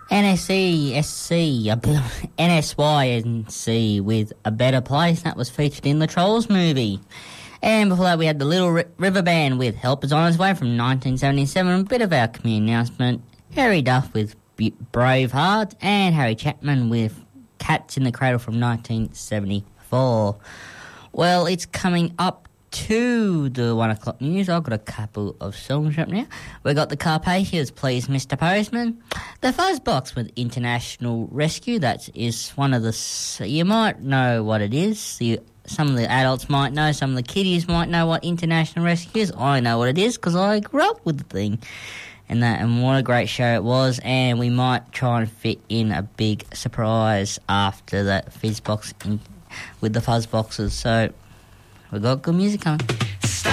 NSYNC with A Better Place. That was featured in the Trolls movie. And before that, we had the Little River Band with Help Is On Its Way from 1977. A bit of our community announcement. Harry Duff with Braveheart, and Harry Chapman with Cats in the Cradle from 1974. Well, it's coming up to the 1 o'clock news. I've got a couple of songs up now. We've got the Carpathians, Please Mr. Postman. The Fuzzbox with International Rescue. That is one of the... You might know what it is. Some of the adults might know. Some of the kiddies might know what International Rescue is. I know what it is because I grew up with the thing. And what a great show it was. And we might try and fit in a big surprise after that Fizzbox with the Fuzzboxes. So... we've got good music coming.